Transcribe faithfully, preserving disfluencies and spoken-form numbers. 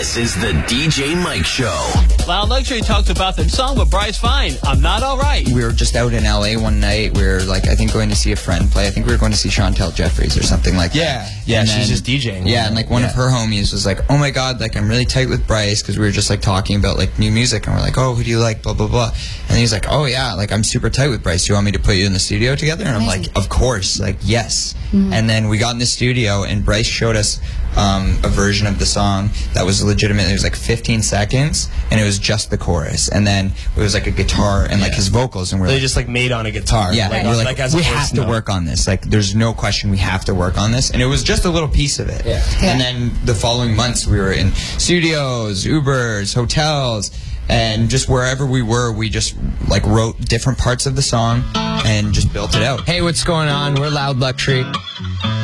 This is the D J Mike Show. Loud Luxury talked about the song with Bryce Fine, I'm Not Alright. We were just out in L A one night. We were, like, I think going to see a friend play. I think we were going to see Chantel Jeffries or something like yeah. that. Yeah, and she's then, just DJing. Yeah, and, like, one yeah. of her homies was like, oh, my God, like, I'm really tight with Bryce, because we were just, like, talking about, like, new music. And we're like, oh, who do you like, blah, blah, blah. And he's like, oh, yeah, like, I'm super tight with Bryce. Do you want me to put you in the studio together? And I'm like, of course, like, yes. Mm-hmm. And then we got in the studio, and Bryce showed us um, a version of the song that was legitimate. It was like fifteen seconds, and it was just the chorus. And then it was like a guitar and like yeah. his vocals. And we're they like, just like made on a guitar. Yeah, like, we're like, like as we a have to note. work on this. Like, there's no question we have to work on this. And it was just a little piece of it. Yeah. Yeah. And then the following months, we were in studios, Ubers, hotels. And just wherever we were, we just, like, wrote different parts of the song and just built it out. Hey, what's going on? We're Loud Luxury.